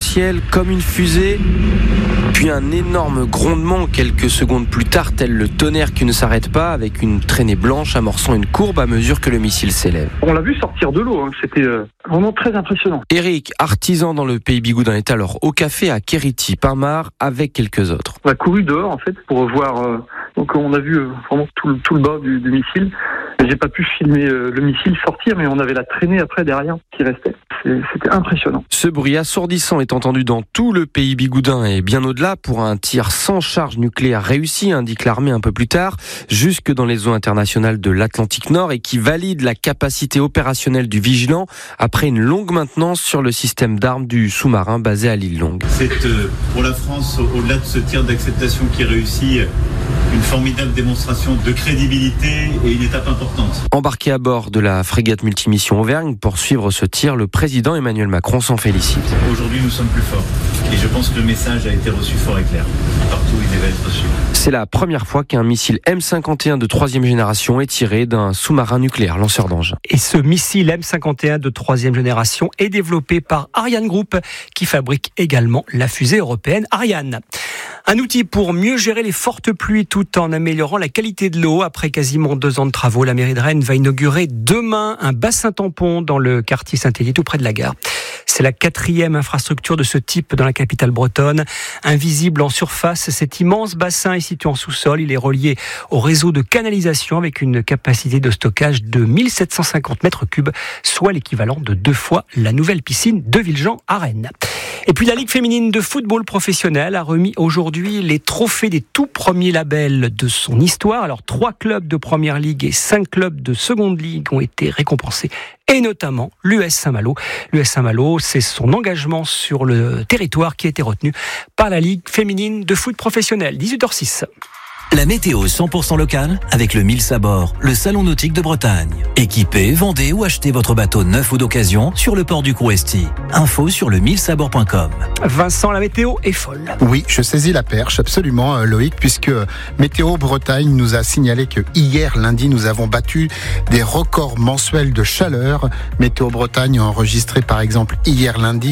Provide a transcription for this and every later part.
ciel comme une fusée. Puis un énorme grondement quelques secondes plus tard, tel le tonnerre qui ne s'arrête pas, avec une traînée blanche amorçant une courbe à mesure que le missile s'élève. On l'a vu sortir de l'eau, c'était vraiment très impressionnant. Eric, artisan dans le pays bigoudin, est alors au café à Kériti, Pinmar, avec quelques autres. On a couru dehors en fait pour voir. Donc on a vu vraiment tout le bas du missile. J'ai pas pu filmer le missile sortir, mais on avait la traînée après derrière qui restait. C'était impressionnant. Ce bruit assourdissant est entendu dans tout le pays bigoudin et bien au-delà pour un tir sans charge nucléaire réussi, indique l'armée un peu plus tard, jusque dans les eaux internationales de l'Atlantique Nord et qui valide la capacité opérationnelle du Vigilant après une longue maintenance sur le système d'armes du sous-marin basé à l'île Longue. C'est pour la France, au-delà de ce tir d'acceptation qui réussit, une formidable démonstration de crédibilité et une étape importante. Embarqué à bord de la frégate multimission Auvergne pour suivre ce tir, le président Emmanuel Macron s'en félicite. Aujourd'hui, nous sommes plus forts. Et je pense que le message a été reçu fort et clair. Partout, il devait être reçu. C'est la première fois qu'un missile M51 de 3e génération est tiré d'un sous-marin nucléaire lanceur d'engins. Et ce missile M51 de 3e génération est développé par Ariane Group, qui fabrique également la fusée européenne Ariane. Un outil pour mieux gérer les fortes pluies tout en améliorant la qualité de l'eau. Après quasiment 2 ans de travaux, la mairie de Rennes va inaugurer demain un bassin tampon dans le quartier Saint-Élie, tout près de la gare. C'est la 4e infrastructure de ce type dans la capitale bretonne. Invisible en surface, cet immense bassin est situé en sous-sol. Il est relié au réseau de canalisation avec une capacité de stockage de 1750 mètres cubes, soit l'équivalent de 2 fois la nouvelle piscine de Villejean à Rennes. Et puis la Ligue féminine de football professionnel a remis aujourd'hui les trophées des tout premiers labels de son histoire. Alors 3 clubs de première ligue et 5 clubs de seconde ligue ont été récompensés, et notamment l'US Saint-Malo. L'US Saint-Malo, c'est son engagement sur le territoire qui a été retenu par la Ligue féminine de foot professionnel. 18h06. La météo 100% locale avec le Mils à bord, le salon nautique de Bretagne. Équipez, vendez ou achetez votre bateau neuf ou d'occasion sur le port du Crouesti. Info sur le milsabord.com. Vincent, la météo est folle. Oui, je saisis la perche, absolument Loïc, puisque Météo Bretagne nous a signalé que hier lundi, nous avons battu des records mensuels de chaleur. Météo Bretagne a enregistré par exemple hier lundi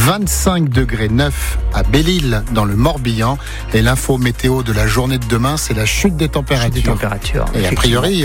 25 degrés 9 à Belle-Île dans le Morbihan. Et l'info météo de la journée de demain, c'est la chute des températures. Et a priori,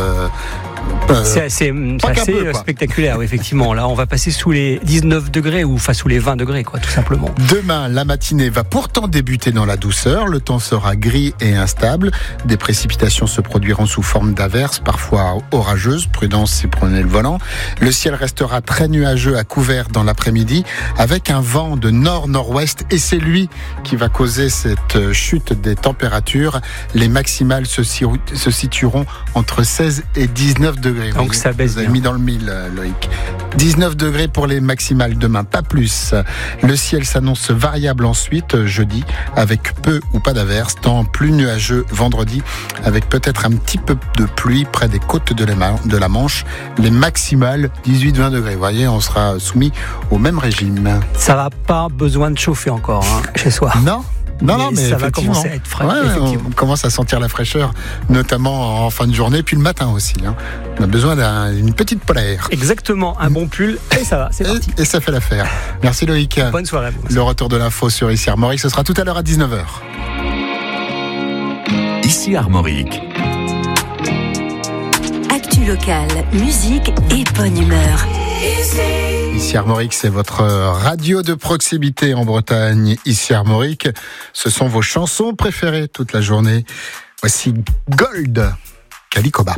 c'est assez spectaculaire, oui, effectivement. Là, on va passer sous les 19 degrés ou sous les 20 degrés, tout simplement. Demain, la matinée va pourtant débuter dans la douceur. Le temps sera gris et instable. Des précipitations se produiront sous forme d'averses, parfois orageuses. Prudence si prenez le volant. Le ciel restera très nuageux à couvert dans l'après-midi, avec un vent de nord-nord-ouest. Et c'est lui qui va causer cette chute des températures. Les maximales se situeront entre 16 et 19 degrés. Donc ça baisse. Vous avez mis dans le mille, Loïc. 19 degrés pour les maximales demain, pas plus. Le ciel s'annonce variable ensuite, jeudi, avec peu ou pas d'averses. Temps plus nuageux vendredi, avec peut-être un petit peu de pluie près des côtes de la Manche. Les maximales, 18-20 degrés. Vous voyez, on sera soumis au même régime. Ça va pas besoin de chauffer encore chez soi. Non, mais ça va commencer à être frais. Ouais, on commence à sentir la fraîcheur, notamment en fin de journée, puis le matin aussi. On a besoin d'une petite polaire. Exactement, un bon pull, et ça va, c'est parti. Et ça fait l'affaire. Merci Loïc. Bonne soirée à vous. Le retour de l'info sur Ici Armorique, ce sera tout à l'heure à 19h. Ici Armorique. Actu locale, musique et bonne humeur. Ici Armorique, c'est votre radio de proximité en Bretagne. Ici Armorique, ce sont vos chansons préférées toute la journée. Voici Gold, Calicoba.